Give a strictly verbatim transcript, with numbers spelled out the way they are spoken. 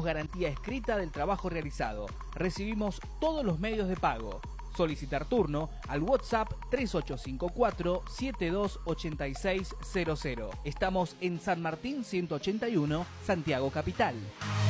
garantía escrita del trabajo realizado. Recibimos todos los medios de pago. Solicitar turno al WhatsApp tres ocho cinco cuatro, siete dos ocho seis cero cero. Estamos en San Martín ciento ochenta y uno, Santiago Capital.